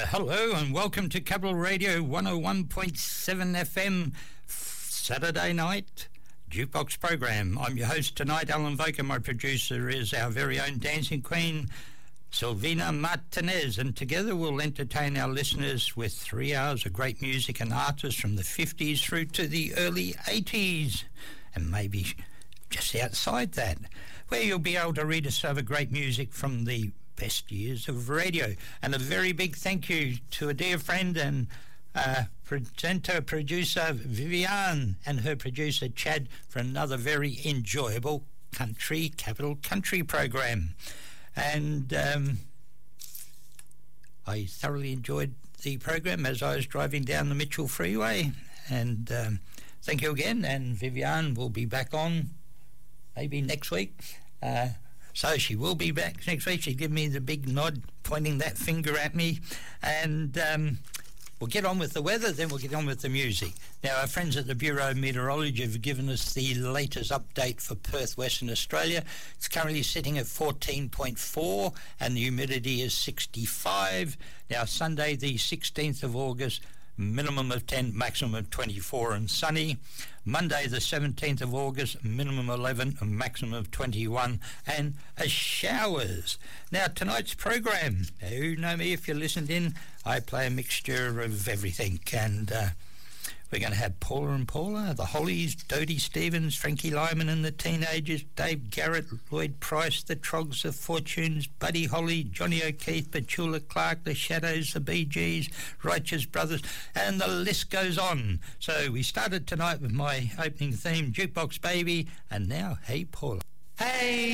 Hello and welcome to Capital Radio 101.7 FM Saturday night Jukebox program. I'm your host tonight, Alan Voker. My producer is our very own dancing queen, Silvina Martinez, and together we'll entertain our listeners with 3 hours of great music and artists from the 50s through to the early 80s, and maybe just outside that, where you'll be able to rediscover great music from the best years of radio. And a very big thank you to a dear friend and producer Vivian and her producer Chad for another very enjoyable Capital Country program. And I thoroughly enjoyed the program as I was driving down the Mitchell Freeway. And thank you again. And Vivian will be back on maybe next week. So she will be back next week. She gave me the big nod, pointing that finger at me. And we'll get on with the weather, then we'll get on with the music. Now, our friends at the Bureau of Meteorology have given us the latest update for Perth, Western Australia. It's currently sitting at 14.4 and the humidity is 65. Now, Sunday, the 16th of August, minimum of 10, maximum of 24 and sunny. Monday the 17th of August, minimum 11 and maximum of 21 and showers. Now tonight's program, you know me if you listened in, I play a mixture of everything, and we're going to have Paula and Paula, the Hollies, Dodie Stevens, Frankie Lyman and the Teenagers, Dave Garrett, Lloyd Price, the Trogs, the Fortunes, Buddy Holly, Johnny O'Keefe, Petula Clark, the Shadows, the Bee Gees, Righteous Brothers, and the list goes on. So we started tonight with my opening theme, Jukebox Baby, and now, hey Paula. Hey!